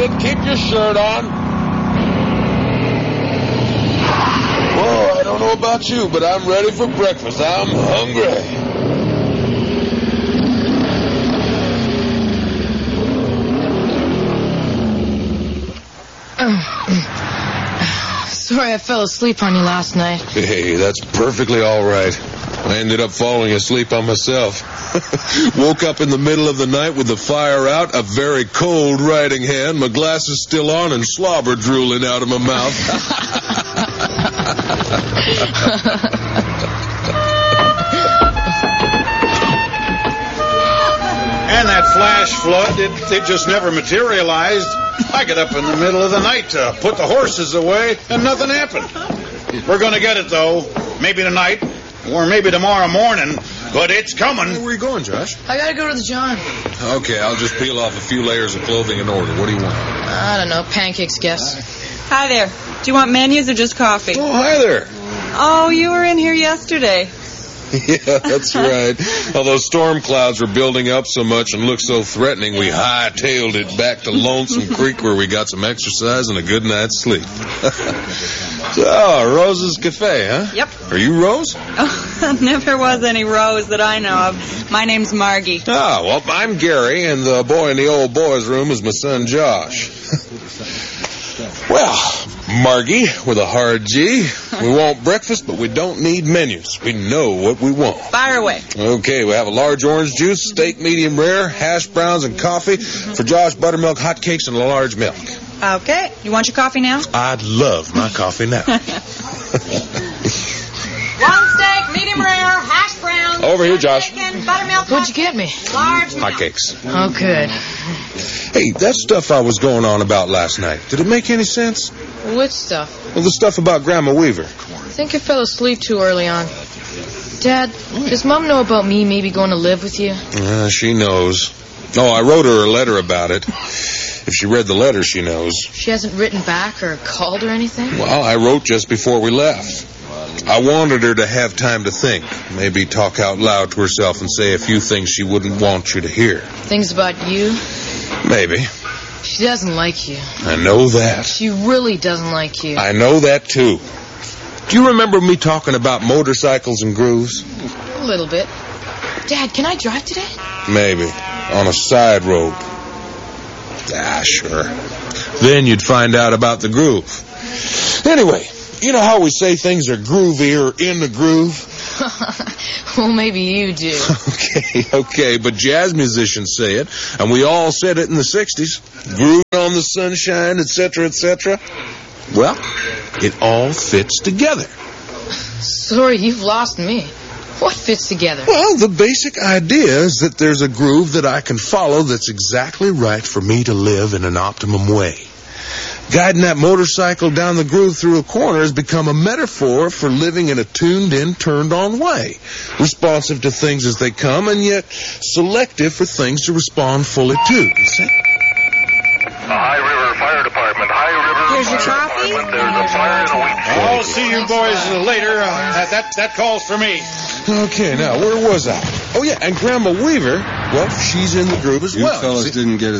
good. Keep your shirt on. Whoa, I don't know about you, but I'm ready for breakfast. I'm hungry. Sorry I fell asleep on you last night. Hey, that's perfectly all right. I ended up falling asleep on myself. Woke up in the middle of the night with the fire out, a very cold riding hand, my glasses still on, and slobber drooling out of my mouth. And that flash flood, it just never materialized. I got up in the middle of the night to put the horses away, and nothing happened. We're going to get it, though. Maybe tonight, or maybe tomorrow morning, but it's coming. Where are you going, Josh? I gotta go to the John. Okay, I'll just peel off a few layers of clothing in order. What do you want? I don't know, pancakes, guess. Hi there. Do you want menus or just coffee? Oh, hi there. Oh, you were in here yesterday. Yeah, that's right. Although storm clouds were building up so much and looked so threatening, we hightailed it back to Lonesome Creek where we got some exercise and a good night's sleep. So, Rose's Cafe, huh? Yep. Are you Rose? Oh, never was any Rose that I know of. My name's Margie. Ah, well, I'm Gary, and the boy in the old boys' room is my son Josh. Well, Margie, with a hard G, we want breakfast, but we don't need menus. We know what we want. Fire away. Okay, we have a large orange juice, steak medium rare, hash browns and coffee. For Josh, buttermilk, hotcakes, and a large milk. Okay. You want your coffee now? I'd love my coffee now. One steak, medium rare, hash browns. Over here, Josh. Bacon, buttermilk. What'd you get me? Large milk. Hotcakes. Oh, good. Hey, that stuff I was going on about last night, did it make any sense? Which stuff? Well, the stuff about Grandma Weaver. I think I fell asleep too early on. Dad, does Mom know about me maybe going to live with you? She knows. Oh, I wrote her a letter about it. If she read the letter, she knows. She hasn't written back or called or anything? Well, I wrote just before we left. I wanted her to have time to think. Maybe talk out loud to herself and say a few things she wouldn't want you to hear. Things about you? Maybe. She doesn't like you. I know that. She really doesn't like you. I know that, too. Do you remember me talking about motorcycles and grooves? A little bit. Dad, can I drive today? Maybe. On a side road. Ah, sure. Then you'd find out about the groove. Anyway, you know how we say things are groovy or in the groove? Well, maybe you do. Okay, but jazz musicians say it, and we all said it in the 60s. Groove on the sunshine, etc., etc. Well, it all fits together. Sorry, you've lost me. What fits together? Well, the basic idea is that there's a groove that I can follow that's exactly right for me to live in an optimum way. Guiding that motorcycle down the groove through a corner has become a metaphor for living in a tuned-in, turned-on way, responsive to things as they come, and yet selective for things to respond fully to. You see? High River Fire Department. High River Here's your Fire coffee. Department. There's a fire in a wheat field. I'll see you boys later. That calls for me. Okay, now, where was I? Oh, yeah, and Grandma Weaver, well, she's in the groove as well. You fellas See? didn't get